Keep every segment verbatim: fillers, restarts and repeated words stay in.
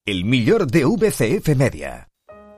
El millor de V C F Media.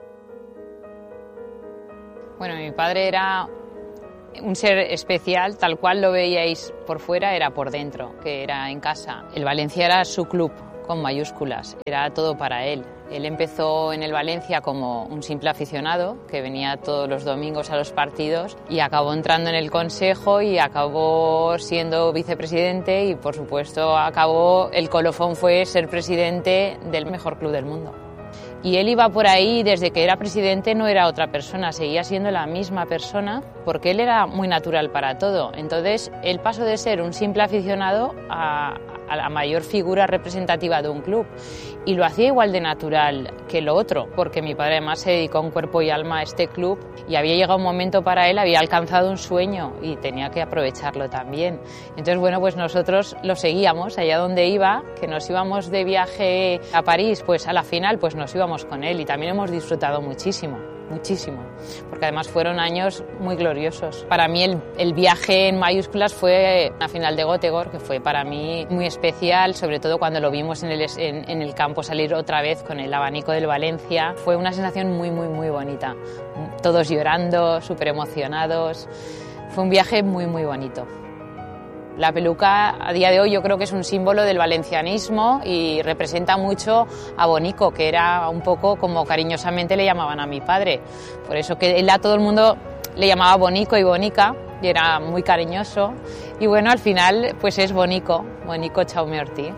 Bueno, mi padre era un ser especial, tal cual lo veíais por fuera, era por dentro, que era en casa. El Valencia era su club, con mayúsculas, era todo para él. Él empezó en el Valencia como un simple aficionado, que venía todos los domingos a los partidos, y acabó entrando en el consejo y acabó siendo vicepresidente y, por supuesto, acabó, el colofón fue ser presidente del mejor club del mundo. Y él iba por ahí, desde que era presidente no era otra persona, seguía siendo la misma persona, porque él era muy natural para todo. Entonces, él pasó de ser un simple aficionado a, a la mayor figura representativa de un club. Y lo hacía igual de natural que lo otro, porque mi padre además se dedicó en cuerpo y alma a este club y había llegado un momento para él, había alcanzado un sueño y tenía que aprovecharlo también. Entonces, bueno, pues nosotros lo seguíamos allá donde iba, que nos íbamos de viaje a París, pues a la final pues nos íbamos con él y también hemos disfrutado muchísimo. Muchísimo, porque además fueron años muy gloriosos. Para mí el, el viaje en mayúsculas fue la final de Göteborg, que fue para mí muy especial, sobre todo cuando lo vimos en el, en, en el campo salir otra vez con el abanico del Valencia. Fue una sensación muy, muy, muy bonita. Todos llorando, súper emocionados. Fue un viaje muy, muy bonito. La peluca a día de hoy yo creo que es un símbolo del valencianismo y representa mucho a Bonico, que era un poco como cariñosamente le llamaban a mi padre. Por eso que él a todo el mundo le llamaba Bonico y Bonica y era muy cariñoso. Y bueno, al final pues es Bonico, Bonico Jaume Ortí.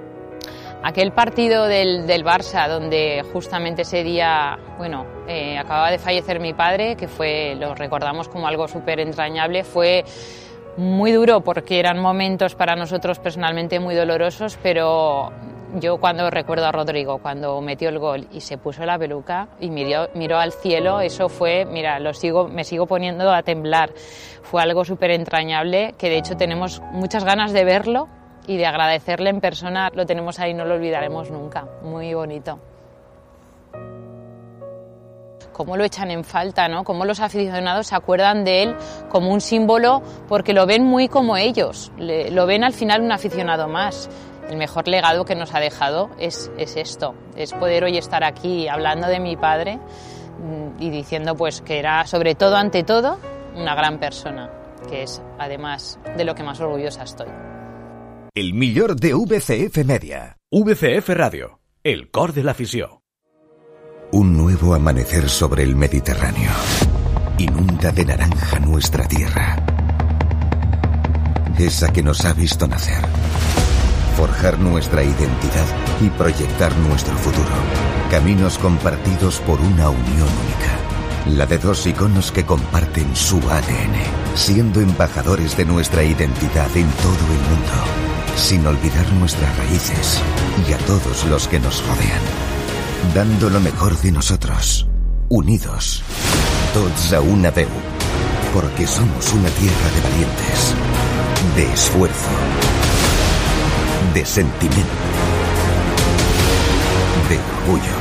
Aquel partido del, del Barça donde justamente ese día, bueno, eh, acababa de fallecer mi padre, que fue, lo recordamos como algo súper entrañable, fue muy duro porque eran momentos para nosotros personalmente muy dolorosos, pero yo cuando recuerdo a Rodrigo, cuando metió el gol y se puso la peluca y miró, miró al cielo, eso fue, mira, lo sigo, me sigo poniendo a temblar. Fue algo súper entrañable que de hecho tenemos muchas ganas de verlo y de agradecerle en persona. Lo tenemos ahí, no lo olvidaremos nunca. Muy bonito. Cómo lo echan en falta, ¿no? Cómo los aficionados se acuerdan de él como un símbolo porque lo ven muy como ellos, Le, lo ven al final un aficionado más. El mejor legado que nos ha dejado es, es esto, es poder hoy estar aquí hablando de mi padre y diciendo pues que era sobre todo, ante todo, una gran persona, que es además de lo que más orgullosa estoy. El millor de V C F Media. V C F Radio, el cor de l'afició. Un nuevo amanecer sobre el Mediterráneo inunda de naranja nuestra tierra, esa que nos ha visto nacer, forjar nuestra identidad y proyectar nuestro futuro. Caminos compartidos por una unión única, la de dos iconos que comparten su A D N, siendo embajadores de nuestra identidad en todo el mundo, sin olvidar nuestras raíces y a todos los que nos rodean. Dando lo mejor de nosotros, unidos, tots a una veu, porque somos una tierra de valientes, de esfuerzo, de sentimiento, de orgullo.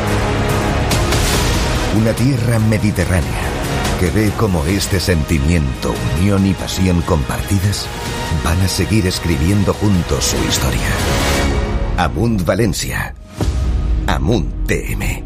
Una tierra mediterránea que ve como este sentimiento, unión y pasión compartidas van a seguir escribiendo juntos su historia. Amunt Valencia. Amunt T M.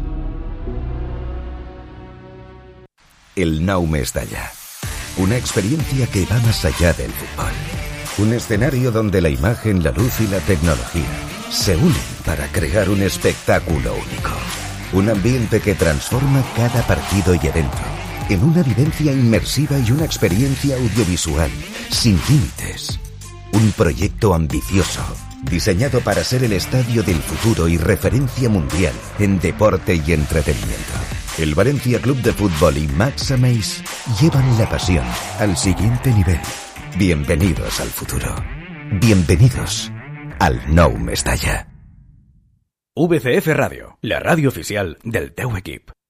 El Nou Mestalla. Una experiencia que va más allá del fútbol. Un escenario donde la imagen, la luz y la tecnología se unen para crear un espectáculo único. Un ambiente que transforma cada partido y evento en una vivencia inmersiva y una experiencia audiovisual sin límites. Un proyecto ambicioso, diseñado para ser el estadio del futuro y referencia mundial en deporte y entretenimiento. El Valencia Club de Fútbol y Max Ameis llevan la pasión al siguiente nivel. Bienvenidos al futuro. Bienvenidos al Nou Mestalla. V C F Radio, la ràdio oficial del teu equip.